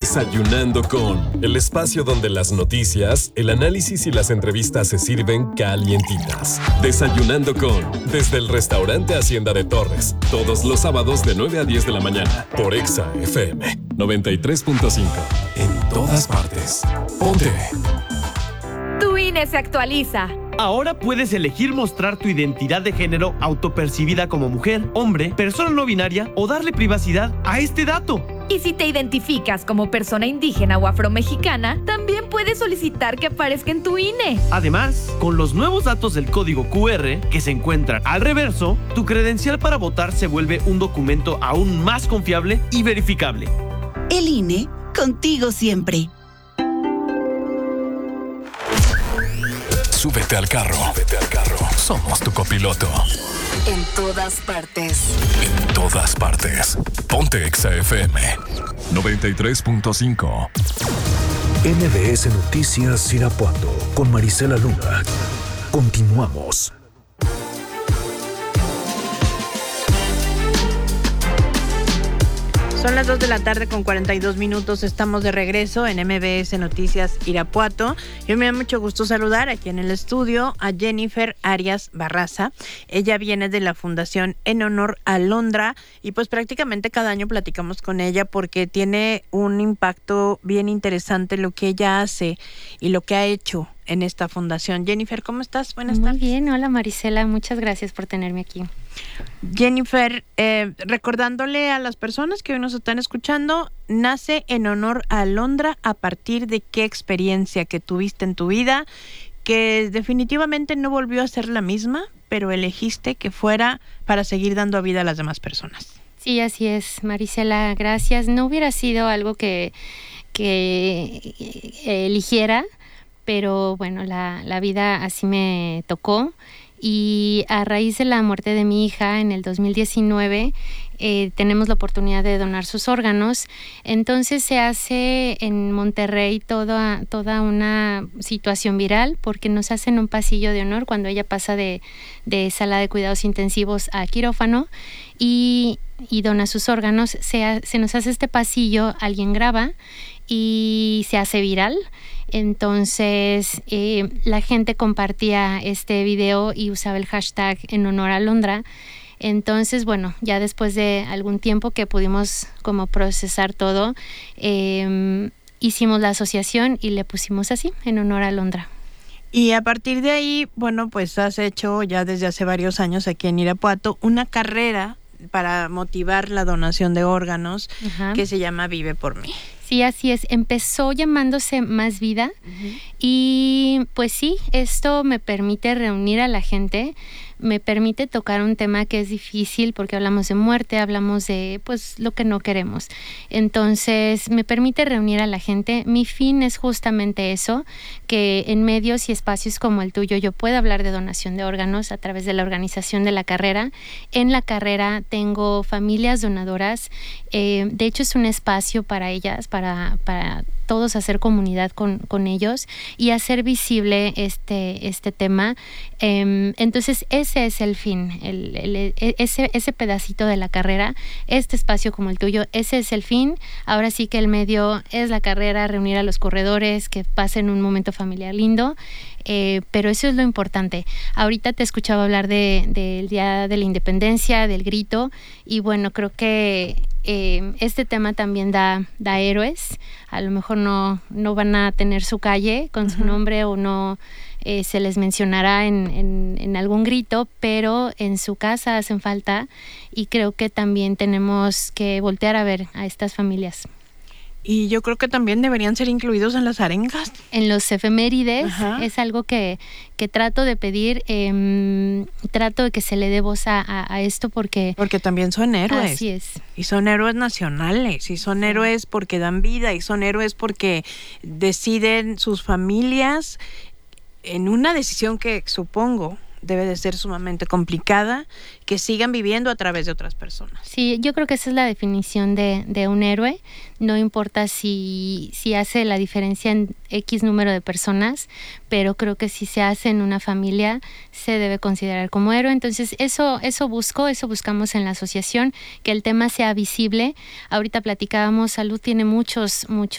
Desayunando con, el espacio donde las noticias, el análisis y las entrevistas se sirven calientitas. Desayunando con, desde el restaurante Hacienda de Torres, todos los sábados de 9 a 10 de la mañana, por Exa FM 93.5. En todas partes. Ponte. Tu INE se actualiza. Ahora puedes elegir mostrar tu identidad de género autopercibida como mujer, hombre, persona no binaria o darle privacidad a este dato. Y si te identificas como persona indígena o afromexicana, también puedes solicitar que aparezca en tu INE. Además, con los nuevos datos del código QR que se encuentran al reverso, tu credencial para votar se vuelve un documento aún más confiable y verificable. El INE, contigo siempre. Súbete al carro. Somos tu copiloto. En todas partes. En todas partes. Ponte Exa FM 93.5. MBS Noticias Irapuato con Marisela Luna. Continuamos. Son las 2 de la tarde con 42 minutos. Estamos de regreso en MBS Noticias Irapuato. Yo me da mucho gusto saludar aquí en el estudio a Jennifer Arias Barraza. Ella viene de la Fundación En Honor a Alondra y pues prácticamente cada año platicamos con ella porque tiene un impacto bien interesante lo que ella hace y lo que ha hecho en esta fundación. Jennifer, ¿cómo estás? Buenas tardes. Muy bien, hola Marisela, muchas gracias por tenerme aquí. Jennifer, recordándole a las personas que hoy nos están escuchando, nace En Honor a Alondra a partir de qué experiencia que tuviste en tu vida, que definitivamente no volvió a ser la misma, pero elegiste que fuera para seguir dando vida a las demás personas. Sí, así es, Marisela, gracias. No hubiera sido algo que eligiera, pero bueno, la vida así me tocó. Y a raíz de la muerte de mi hija en el 2019, tenemos la oportunidad de donar sus órganos. Entonces se hace en Monterrey toda una situación viral porque nos hacen un pasillo de honor cuando ella pasa de sala de cuidados intensivos a quirófano y dona sus órganos. Se nos hace este pasillo, alguien graba y se hace viral. Entonces la gente compartía este video y usaba el hashtag En Honor a Alondra. Entonces, bueno, ya después de algún tiempo que pudimos como procesar todo, hicimos la asociación y le pusimos así, En Honor a Alondra. Y a partir de ahí, bueno, pues has hecho ya desde hace varios años aquí en Irapuato una carrera para motivar la donación de órganos. Ajá. Que se llama Vive por Mí. Sí, así es. Empezó llamándose Más Vida. Uh-huh. Y pues sí, esto me permite reunir a la gente, me permite tocar un tema que es difícil porque hablamos de muerte, hablamos de pues lo que no queremos. Entonces me permite reunir a la gente. Mi fin es justamente eso, que en medios y espacios como el tuyo yo pueda hablar de donación de órganos a través de la organización de la carrera. En la carrera tengo familias donadoras, de hecho es un espacio para ellas, para todos hacer comunidad con ellos y hacer visible este tema. Entonces ese es el fin, ese pedacito de la carrera, este espacio como el tuyo, ese es el fin. Ahora sí que el medio es la carrera, reunir a los corredores, que pasen un momento familiar lindo, pero eso es lo importante. Ahorita te escuchaba hablar del Día de la Independencia, del grito, y bueno, creo que este tema también da héroes. A lo mejor no van a tener su calle con su nombre o no se les mencionará en algún grito, pero en su casa hacen falta y creo que también tenemos que voltear a ver a estas familias. Y yo creo que también deberían ser incluidos en las arengas. En los efemérides. Ajá. Es algo que trato de pedir, trato de que se le dé voz a esto porque también son héroes. Así es. Y son héroes nacionales, y son héroes porque dan vida, y son héroes porque deciden sus familias en una decisión que supongo debe de ser sumamente complicada, que sigan viviendo a través de otras personas. Sí, yo creo que esa es la definición de un héroe. No importa si hace la diferencia en X número de personas, pero creo que si se hace en una familia, se debe considerar como héroe. Entonces, eso buscamos en la asociación, que el tema sea visible. Ahorita platicábamos, salud tiene muchos